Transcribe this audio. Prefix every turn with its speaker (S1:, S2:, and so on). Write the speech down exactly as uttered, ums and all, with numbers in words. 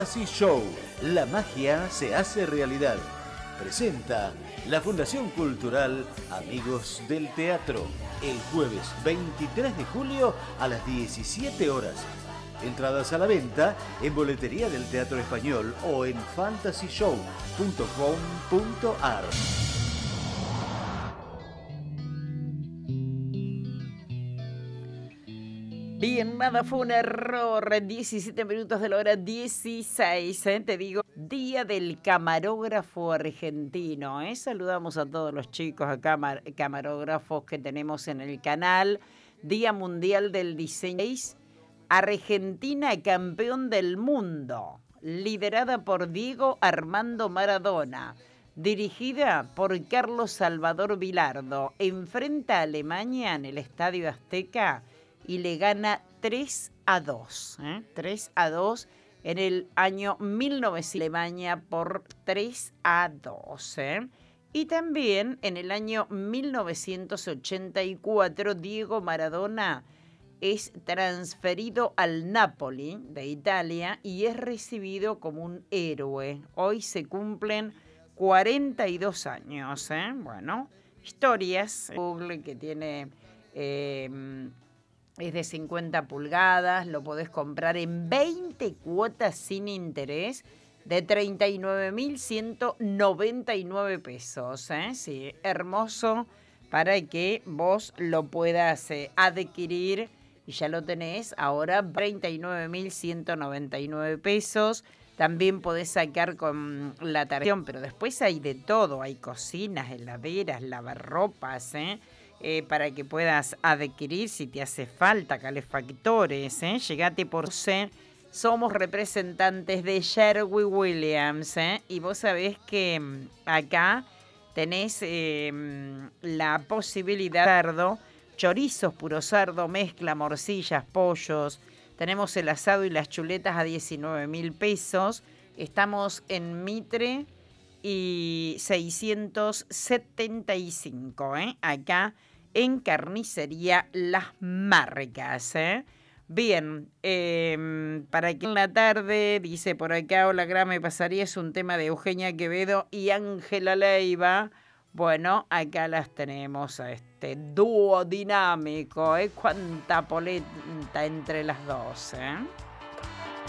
S1: Fantasy Show, la magia se hace realidad. Presenta la Fundación Cultural Amigos del Teatro, el jueves veintitrés de julio a las diecisiete horas. Entradas a la venta en boletería del Teatro Español o en fantasy show punto com punto ar.
S2: Bien, nada, fue un error. diecisiete minutos de la hora dieciséis, ¿eh? Te digo, Día del Camarógrafo Argentino, ¿eh? Saludamos a todos los chicos acá, camarógrafos que tenemos en el canal. Día Mundial del Diseño. Argentina campeón del mundo, liderada por Diego Armando Maradona, dirigida por Carlos Salvador Vilardo, enfrenta a Alemania en el Estadio Azteca y le gana tres a dos. ¿eh? tres a dos en el año mil novecientos. Alemania por tres a dos. ¿eh? Y también en el año mil novecientos ochenta y cuatro, Diego Maradona es transferido al Napoli de Italia y es recibido como un héroe. Hoy se cumplen cuarenta y dos años. ¿eh? Bueno, historias. Google que tiene... Eh, es de cincuenta pulgadas, lo podés comprar en veinte cuotas sin interés de treinta y nueve mil ciento noventa y nueve pesos. ¿eh? Sí, hermoso para que vos lo puedas eh, adquirir y ya lo tenés ahora, treinta y nueve mil ciento noventa y nueve pesos. También podés sacar con la tarjeta, pero después hay de todo, hay cocinas, heladeras, lavarropas, ¿eh? Eh, para que puedas adquirir si te hace falta calefactores. ¿eh? Llegate por C. Somos representantes de Sherwin Williams. ¿eh? Y vos sabés que acá tenés eh, la posibilidad de cerdo, chorizos puro cerdo, mezcla, morcillas, pollos. Tenemos el asado y las chuletas a diecinueve mil pesos. Estamos en Mitre y seiscientos setenta y cinco. ¿eh? Acá en Carnicería Las Marcas. ¿eh? Bien, eh, para que en la tarde, dice por acá, hola, Gra, me pasaría, es un tema de Eugenia Quevedo y Ángela Leiva. Bueno, acá las tenemos a este dúo dinámico, ¿eh? Cuánta polenta entre las dos, ¿eh?